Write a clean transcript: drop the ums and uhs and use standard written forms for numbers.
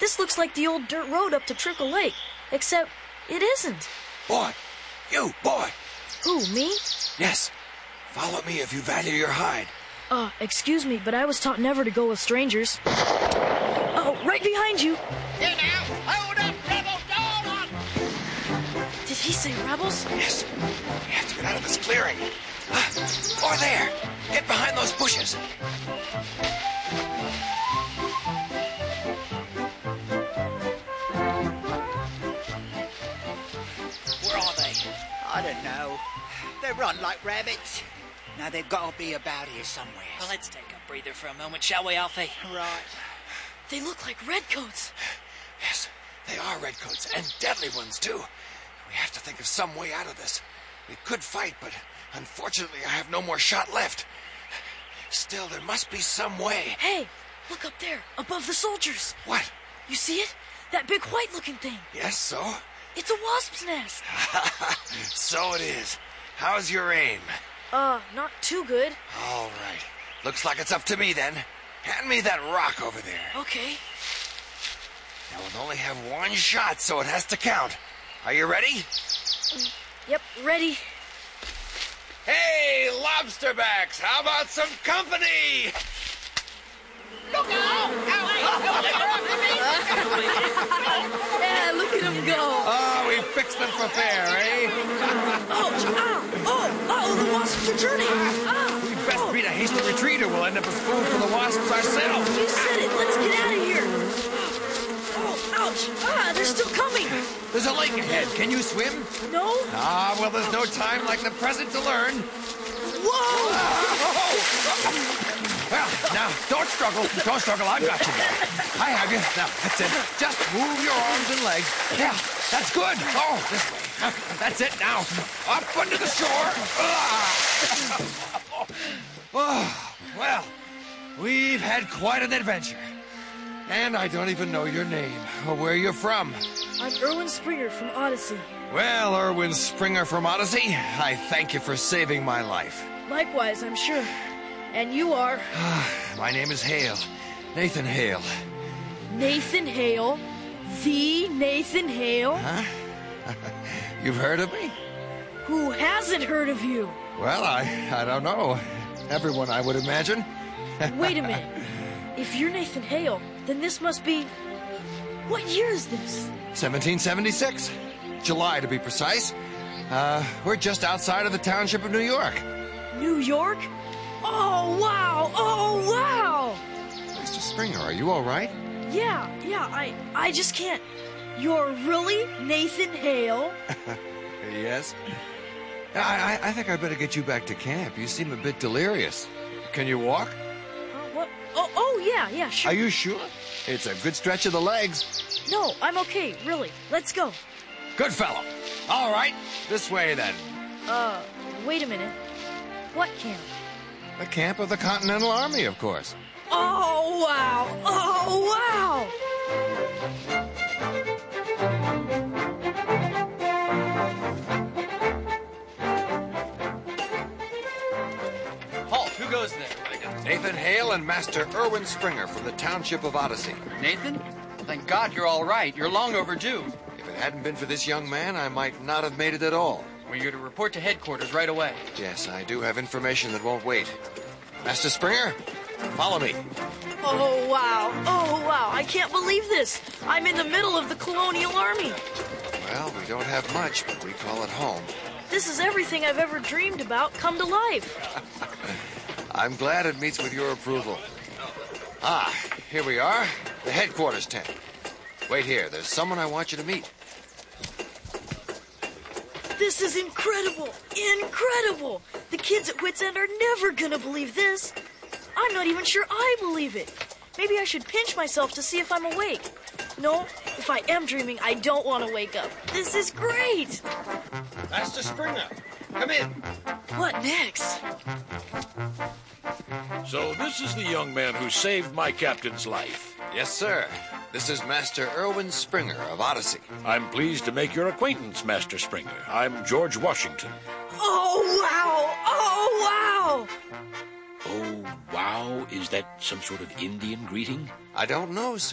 This looks like the old dirt road up to Trickle Lake, except it isn't. Boy! You, boy! Who, me? Yes. Follow me if you value your hide. Excuse me, but I was taught never to go with strangers. Oh, right behind you. Here now! Hold up, rebels! Hold on! Did he say rebels? Yes. We have to get out of this clearing. Over there. Get behind those bushes. Where are they? I don't know. They run like rabbits. Now they've got to be about here somewhere. Well, let's take a breather for a moment, shall we, Alfie? Right. They look like redcoats. Yes, they are redcoats, and deadly ones, too. We have to think of some way out of this. We could fight, but unfortunately I have no more shot left. Still, there must be some way. Hey, look up there, above the soldiers. What? You see it? That big white-looking thing. Yes, so? It's a wasp's nest. So it is. How's your aim? Not too good. All right. Looks like it's up to me, then. Hand me that rock over there. Okay. Now, we'll only have one shot, so it has to count. Are you ready? Yep, ready. Hey, lobsterbacks, how about some company? Look out! Yeah, look at him go. Oh, we fixed them for fair, eh? Ouch! Oh, the wasps are turning. We'd best beat a hasty retreat or we'll end up as food for the wasps ourselves. You said it. Let's get out of here. Oh, ouch! They're still coming. There's a lake ahead. Can you swim? No? Well, there's no time like the present to learn. Whoa! Well, now, don't struggle. Don't struggle. I've got you there. I have you. Now, that's it. Just move your arms and legs. Yeah, that's good. Oh, this way. That's it now. Up under the shore. Oh, well, we've had quite an adventure. And I don't even know your name or where you're from. I'm Erwin Springer from Odyssey. Well, Erwin Springer from Odyssey, I thank you for saving my life. Likewise, I'm sure. And you are? My name is Hale. Nathan Hale. Nathan Hale? The Nathan Hale? Huh? You've heard of me? Who hasn't heard of you? Well, I don't know. Everyone, I would imagine. Wait a minute. If you're Nathan Hale, then this must be... What year is this? 1776. July, to be precise. We're just outside of the township of New York. New York? Oh, wow! Oh, wow! Mr. Springer, are you all right? Yeah, I just can't... You're really Nathan Hale? Yes. I think I better get you back to camp. You seem a bit delirious. Can you walk? What? Yeah, sure. Are you sure? It's a good stretch of the legs. No, I'm okay, really. Let's go. Good fellow. All right, this way then. Wait a minute. What camp? The camp of the Continental Army, of course. Oh, wow! Oh, wow! Halt, who goes there? Nathan Hale and Master Erwin Springer from the township of Odyssey. Nathan? Well, thank God you're all right. You're long overdue. If it hadn't been for this young man, I might not have made it at all. Well, you're to report to headquarters right away. Yes, I do have information that won't wait. Master Springer, follow me. Oh, wow. I can't believe this. I'm in the middle of the Colonial Army. Well, we don't have much, but we call it home. This is everything I've ever dreamed about come to life. I'm glad it meets with your approval. Here we are, the headquarters tent. Wait here, there's someone I want you to meet. This is incredible! Incredible! The kids at Wits End are never gonna believe this. I'm not even sure I believe it. Maybe I should pinch myself to see if I'm awake. No, if I am dreaming, I don't want to wake up. This is great! Master Springer, come in. What next? So this is the young man who saved my captain's life. Yes, sir. This is Master Erwin Springer of Odyssey. I'm pleased to make your acquaintance, Master Springer. I'm George Washington. Oh, wow! Oh, wow! Oh, wow. Is that some sort of Indian greeting? I don't know, sir.